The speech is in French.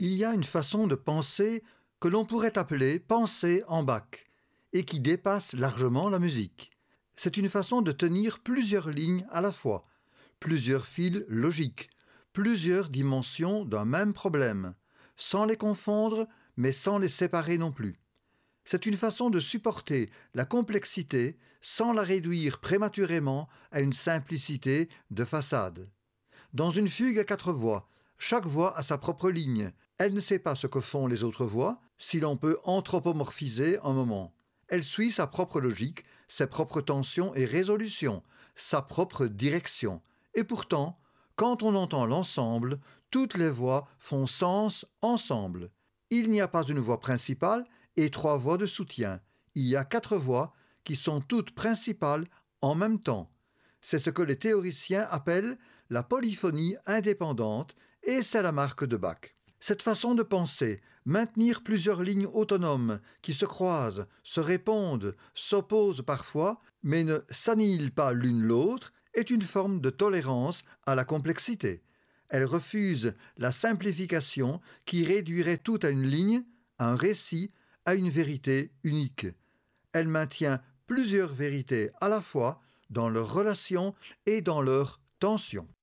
Il y a une façon de penser que l'on pourrait appeler pensée en Bach et qui dépasse largement la musique. C'est une façon de tenir plusieurs lignes à la fois, plusieurs fils logiques, plusieurs dimensions d'un même problème, sans les confondre mais sans les séparer non plus. C'est une façon de supporter la complexité sans la réduire prématurément à une simplicité de façade. Dans une fugue à 4 voix, chaque voix a sa propre ligne. Elle ne sait pas ce que font les autres voix, si l'on peut anthropomorphiser un moment. Elle suit sa propre logique, ses propres tensions et résolutions, sa propre direction. Et pourtant, quand on entend l'ensemble, toutes les voix font sens ensemble. Il n'y a pas une voix principale et 3 voix de soutien. Il y a 4 voix qui sont toutes principales en même temps. C'est ce que les théoriciens appellent la polyphonie indépendante et c'est la marque de Bach. Cette façon de penser, maintenir plusieurs lignes autonomes qui se croisent, se répondent, s'opposent parfois, mais ne s'annihilent pas l'une l'autre, est une forme de tolérance à la complexité. Elle refuse la simplification qui réduirait tout à une ligne, un récit, à une vérité unique. Elle maintient plusieurs vérités à la fois dans leurs relations et dans leurs tensions.